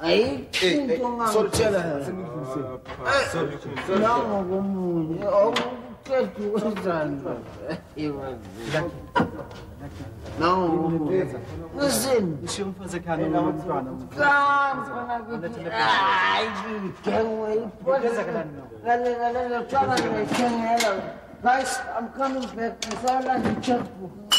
ayikho Sorry. nango komunye awuqeda ukwenzani nango komunye listen Ushiye umfazi ekhaya nomntwana. Guys, I'm coming back. I saw like a checkbook.